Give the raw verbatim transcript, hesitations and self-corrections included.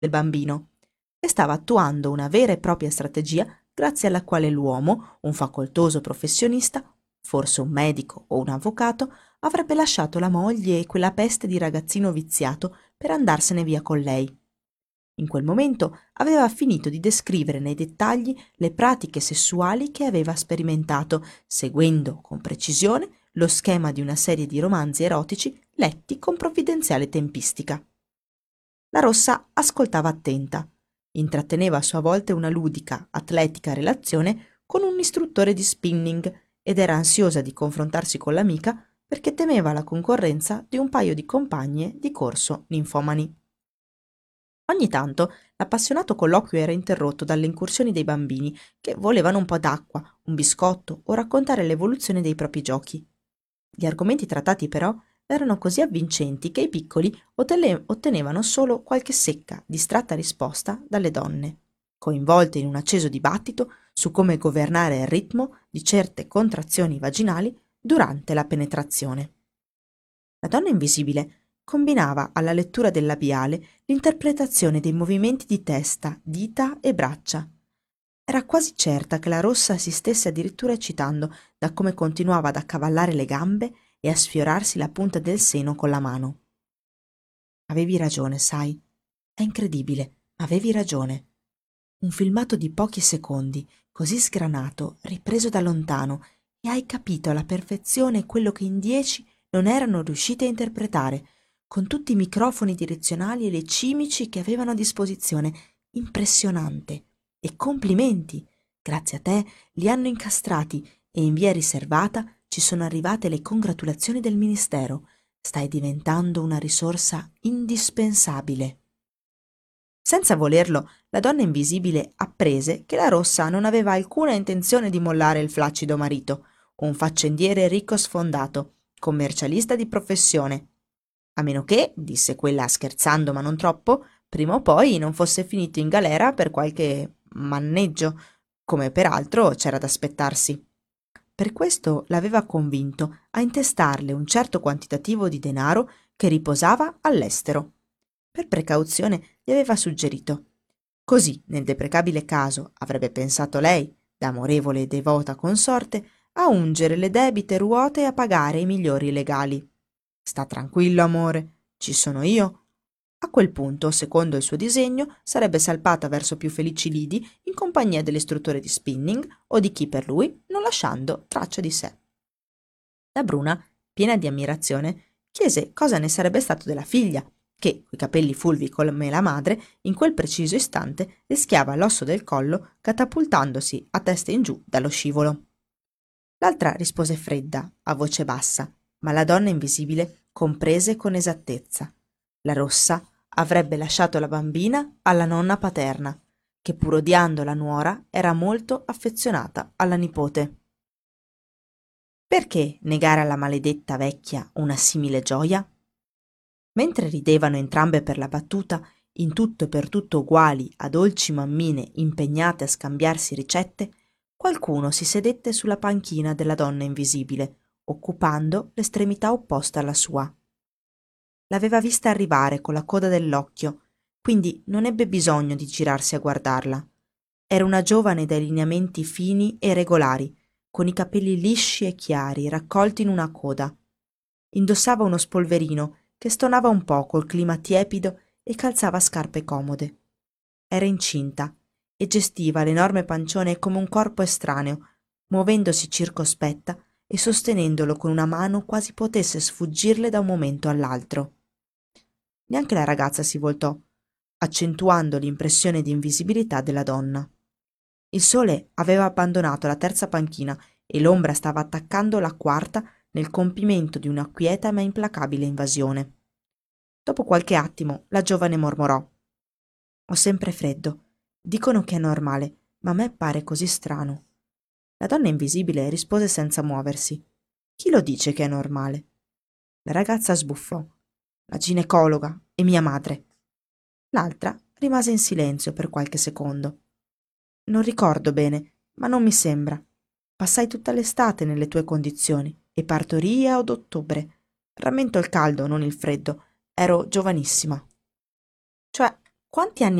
del bambino e stava attuando una vera e propria strategia grazie alla quale l'uomo, un facoltoso professionista, forse un medico o un avvocato, avrebbe lasciato la moglie e quella peste di ragazzino viziato per andarsene via con lei. In quel momento aveva finito di descrivere nei dettagli le pratiche sessuali che aveva sperimentato, seguendo con precisione lo schema di una serie di romanzi erotici letti con provvidenziale tempistica. La Rossa ascoltava attenta, intratteneva a sua volta una ludica, atletica relazione con un istruttore di spinning ed era ansiosa di confrontarsi con l'amica perché temeva la concorrenza di un paio di compagne di corso ninfomani. Ogni tanto l'appassionato colloquio era interrotto dalle incursioni dei bambini che volevano un po' d'acqua, un biscotto o raccontare l'evoluzione dei propri giochi. Gli argomenti trattati però erano così avvincenti che i piccoli ottene- ottenevano solo qualche secca, distratta risposta dalle donne, coinvolte in un acceso dibattito su come governare il ritmo di certe contrazioni vaginali durante la penetrazione. La donna invisibile combinava alla lettura del labiale l'interpretazione dei movimenti di testa, dita e braccia. Era quasi certa che la Rossa si stesse addirittura eccitando da come continuava ad accavallare le gambe e a sfiorarsi la punta del seno con la mano. Avevi ragione, sai. È incredibile, ma avevi ragione. Un filmato di pochi secondi, così sgranato, ripreso da lontano, e hai capito alla perfezione quello che in dieci non erano riuscite a interpretare, con tutti i microfoni direzionali e le cimici che avevano a disposizione. Impressionante. E complimenti. Grazie a te li hanno incastrati e in via riservata ci sono arrivate le congratulazioni del ministero. Stai diventando una risorsa indispensabile. Senza volerlo, la donna invisibile apprese che la Rossa non aveva alcuna intenzione di mollare il flaccido marito, un faccendiere ricco sfondato, commercialista di professione. A meno che, disse quella scherzando ma non troppo, prima o poi non fosse finito in galera per qualche manneggio, come peraltro c'era da aspettarsi. Per questo l'aveva convinto a intestarle un certo quantitativo di denaro che riposava all'estero. Per precauzione gli aveva suggerito: così, nel deprecabile caso, avrebbe pensato lei, da amorevole e devota consorte, a ungere le debite ruote e a pagare i migliori legali. Sta tranquillo, amore, ci sono io. A quel punto, secondo il suo disegno, sarebbe salpata verso più felici lidi in compagnia dell'istruttore di spinning o di chi per lui, non lasciando traccia di sé. La Bruna, piena di ammirazione, chiese cosa ne sarebbe stato della figlia, che, coi capelli fulvi come la madre, in quel preciso istante rischiava l'osso del collo catapultandosi a testa in giù dallo scivolo. L'altra rispose fredda, a voce bassa, ma la donna invisibile comprese con esattezza. La Rossa avrebbe lasciato la bambina alla nonna paterna, che pur odiando la nuora era molto affezionata alla nipote. Perché negare alla maledetta vecchia una simile gioia? Mentre ridevano entrambe per la battuta, in tutto e per tutto uguali a dolci mammine impegnate a scambiarsi ricette, qualcuno si sedette sulla panchina della donna invisibile, occupando l'estremità opposta alla sua. L'aveva vista arrivare con la coda dell'occhio, quindi non ebbe bisogno di girarsi a guardarla. Era una giovane dai lineamenti fini e regolari, con i capelli lisci e chiari raccolti in una coda. Indossava uno spolverino che stonava un po' col clima tiepido e calzava scarpe comode. Era incinta e gestiva l'enorme pancione come un corpo estraneo, muovendosi circospetta e sostenendolo con una mano quasi potesse sfuggirle da un momento all'altro. Neanche la ragazza si voltò, accentuando l'impressione di invisibilità della donna. Il sole aveva abbandonato la terza panchina e l'ombra stava attaccando la quarta nel compimento di una quieta ma implacabile invasione. Dopo qualche attimo la giovane mormorò: «Ho sempre freddo. Dicono che è normale, ma a me pare così strano». La donna invisibile rispose senza muoversi: «Chi lo dice che è normale?» La ragazza sbuffò: «La ginecologa e mia madre». L'altra rimase in silenzio per qualche secondo. «Non ricordo bene, ma non mi sembra. Passai tutta l'estate nelle tue condizioni e partorii ad ottobre. Rammento il caldo, non il freddo. Ero giovanissima». «Cioè, Quanti anni